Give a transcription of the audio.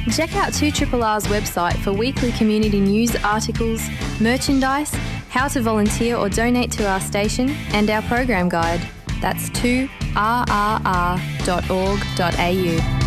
Check out 2RR's website for weekly community news articles, merchandise, how to volunteer or donate to our station, and our program guide. That's 2rrr.org.au.